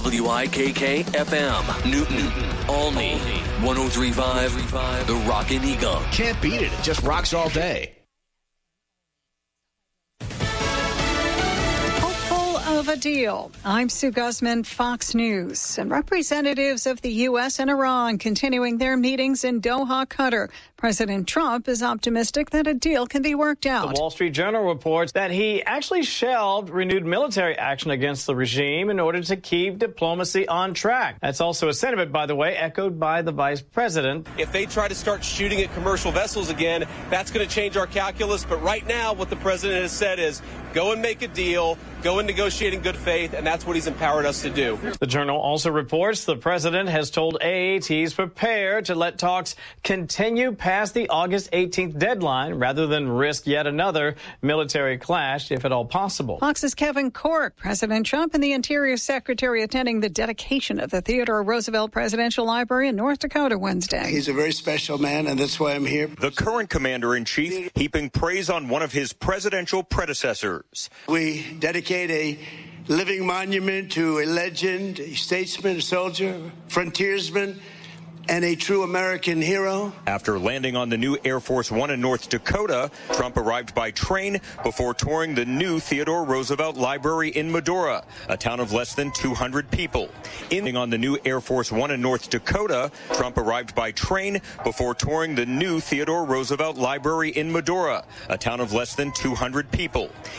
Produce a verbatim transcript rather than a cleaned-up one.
W I K K F M, Newton, Olney, one oh three point five, The Rockin' Eagle. Can't beat it. It just rocks all day. Of a deal. I'm Sue Guzman, Fox News. And representatives of the U S and Iran continuing their meetings in Doha, Qatar. President Trump is optimistic that a deal can be worked out. The Wall Street Journal reports that he actually shelved renewed military action against the regime in order to keep diplomacy on track. That's also a sentiment, by the way, echoed by the vice president. If they try to start shooting at commercial vessels again, that's going to change our calculus. But right now, what the president has said is go and make a deal, go and negotiate in good faith, and that's what he's empowered us to do. The Journal also reports the president has told A A T he's prepared to let talks continue past the August eighteenth deadline rather than risk yet another military clash, if at all possible. Fox's Kevin Corke, President Trump and the Interior Secretary attending the dedication of the Theodore Roosevelt Presidential Library in North Dakota Wednesday. He's a very special man, and that's why I'm here. The current commander-in-chief heaping praise on one of his presidential predecessors. We dedicate a living monument to a legend, a statesman, a soldier, frontiersman, and a true American hero. After landing on the new Air Force One in North Dakota, Trump arrived by train before touring the new Theodore Roosevelt Library in Medora, a town of less than two hundred people. In on the new Air Force One in North Dakota, Trump arrived by train before touring the new Theodore Roosevelt Library in Medora, a town of less than two hundred people.